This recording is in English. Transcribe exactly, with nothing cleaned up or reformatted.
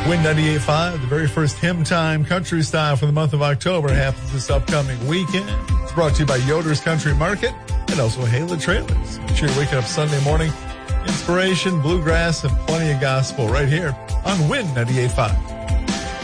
Win ninety-eight point five, the very first Hymn Time Country Style for the month of October, happens this upcoming weekend. It's brought to you by Yoder's Country Market and also Hala Trailers. Make sure you're waking up Sunday morning. Inspiration, bluegrass, and plenty of gospel right here on Win ninety-eight point five.